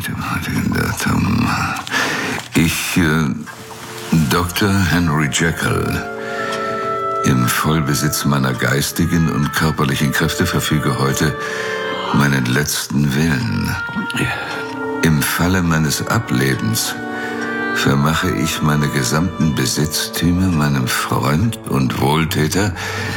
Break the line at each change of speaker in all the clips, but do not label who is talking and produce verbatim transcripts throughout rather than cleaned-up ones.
mit dem heutigen Datum. Ich, äh, Doktor Henry Jekyll, im Vollbesitz meiner geistigen und körperlichen Kräfte verfüge heute meinen letzten Willen. Im Falle meines Ablebens vermache ich meine gesamten Besitztümer meinem Freund und Wohltäter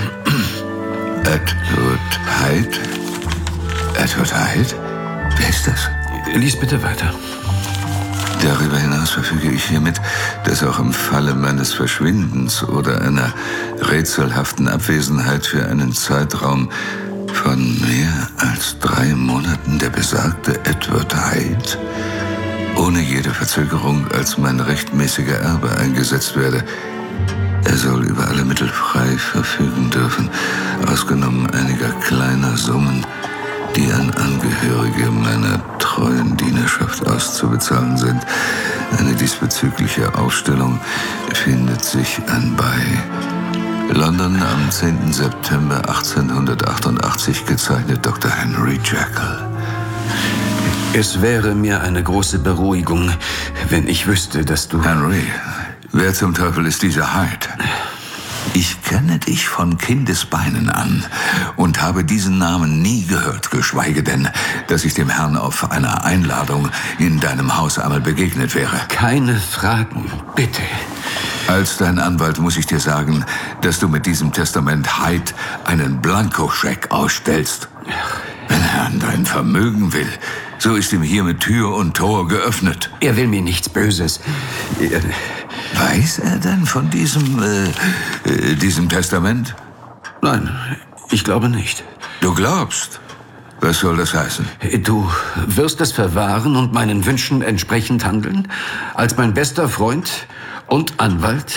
Edward Hyde. Edward Hyde? Wer ist das?
Lies bitte weiter.
Darüber hinaus verfüge ich hiermit, dass auch im Falle meines Verschwindens oder einer rätselhaften Abwesenheit für einen Zeitraum von mehr als drei Monaten der besagte Edward Hyde ohne jede Verzögerung als mein rechtmäßiger Erbe eingesetzt werde. Er soll über alle Mittel frei verfügen dürfen, ausgenommen einiger kleiner Summen, die an Angehörige meiner treuen Dienerschaft auszubezahlen sind. Eine diesbezügliche Aufstellung findet sich anbei. London am zehnten September achtzehnhundertachtundachtzig, gezeichnet Doktor Henry Jekyll.
Es wäre mir eine große Beruhigung, wenn ich wüsste, dass du...
Henry, wer zum Teufel ist dieser Hyde? Ich kenne dich von Kindesbeinen an und habe diesen Namen nie gehört, geschweige denn, dass ich dem Herrn auf einer Einladung in deinem Haus einmal begegnet wäre.
Keine Fragen, bitte.
Als dein Anwalt muss ich dir sagen, dass du mit diesem Testament Hyde einen Blankoscheck ausstellst. Wenn er an dein Vermögen will, so ist ihm hier mit Tür und Tor geöffnet.
Er will mir nichts Böses. Er
Weiß er denn von diesem, äh, äh, diesem Testament?
Nein, ich glaube nicht.
Du glaubst? Was soll das heißen?
Du wirst es verwahren und meinen Wünschen entsprechend handeln? Als mein bester Freund und Anwalt?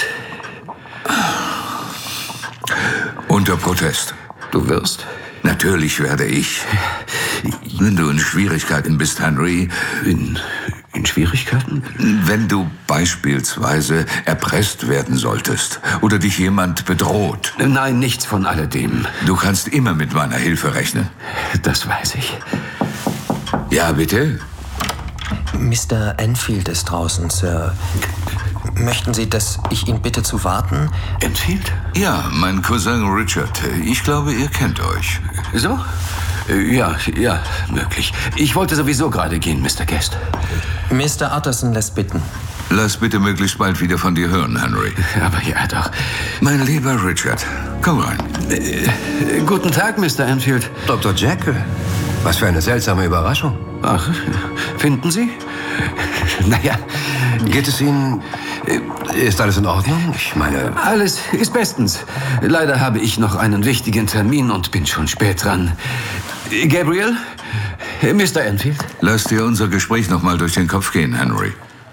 Unter Protest.
Du wirst?
Natürlich werde ich. Wenn du in Schwierigkeiten bist, Henry.
In, in Schwierigkeiten?
Wenn du beispielsweise erpresst werden solltest oder dich jemand bedroht.
Nein, nichts von alledem.
Du kannst immer mit meiner Hilfe rechnen.
Das weiß ich.
Ja, bitte?
Mister Enfield ist draußen, Sir. Möchten Sie, dass ich ihn bitte zu warten?
Enfield?
Ja, mein Cousin Richard. Ich glaube, ihr kennt euch.
So? Ja, ja, möglich. Ich wollte sowieso gerade gehen, Mister Guest.
Mister Utterson lässt bitten.
Lass bitte möglichst bald wieder von dir hören, Henry.
Aber ja, doch.
Mein lieber Richard, komm rein.
Äh, guten Tag, Mister Enfield.
Doktor Jekyll, was für eine seltsame Überraschung.
Ach, finden Sie? Naja.
Geht es Ihnen... Ist alles in Ordnung? Ich meine...
Alles ist bestens. Leider habe ich noch einen wichtigen Termin und bin schon spät dran. Gabriel? Mister Enfield?
Lass dir unser Gespräch noch mal durch den Kopf gehen, Henry.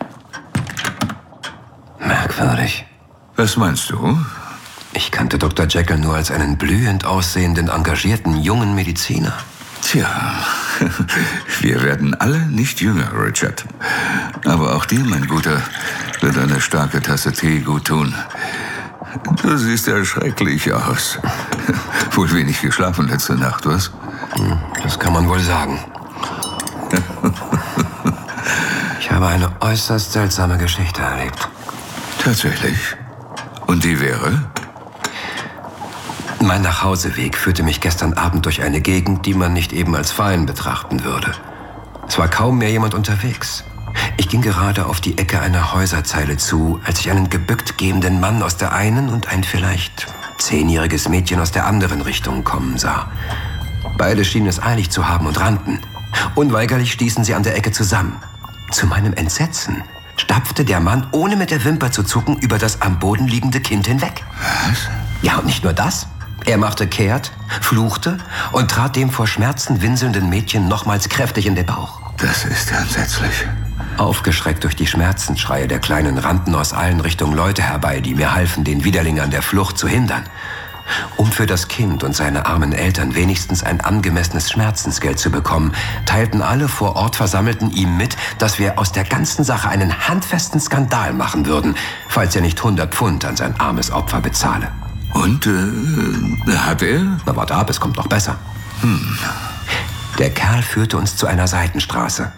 Merkwürdig.
Was meinst du?
Ich kannte Doktor Jekyll nur als einen blühend aussehenden, engagierten jungen Mediziner.
Tja, wir werden alle nicht jünger, Richard. Aber auch dir, mein Guter, wird eine starke Tasse Tee gut tun. Du siehst ja schrecklich aus. Wohl wenig geschlafen letzte Nacht, was?
Das kann man wohl sagen. Ich habe eine äußerst seltsame Geschichte erlebt.
Tatsächlich? Und die wäre?
Mein Nachhauseweg führte mich gestern Abend durch eine Gegend, die man nicht eben als fein betrachten würde. Es war kaum mehr jemand unterwegs. Ich ging gerade auf die Ecke einer Häuserzeile zu, als ich einen gebückt gehenden Mann aus der einen und ein vielleicht zehnjähriges Mädchen aus der anderen Richtung kommen sah. Beide schienen es eilig zu haben und rannten. Unweigerlich stießen sie an der Ecke zusammen. Zu meinem Entsetzen stapfte der Mann, ohne mit der Wimper zu zucken, über das am Boden liegende Kind hinweg.
Was?
Ja, und nicht nur das. Er machte kehrt, fluchte und trat dem vor Schmerzen winselnden Mädchen nochmals kräftig in den Bauch.
Das ist entsetzlich.
Aufgeschreckt durch die Schmerzensschreie der Kleinen rannten aus allen Richtungen Leute herbei, die mir halfen, den Widerling an der Flucht zu hindern. Um für das Kind und seine armen Eltern wenigstens ein angemessenes Schmerzensgeld zu bekommen, teilten alle vor Ort Versammelten ihm mit, dass wir aus der ganzen Sache einen handfesten Skandal machen würden, falls er nicht hundert Pfund an sein armes Opfer bezahle.
Und, äh, hat er?
Na, warte ab, es kommt noch besser.
Hm.
Der Kerl führte uns zu einer Seitenstraße.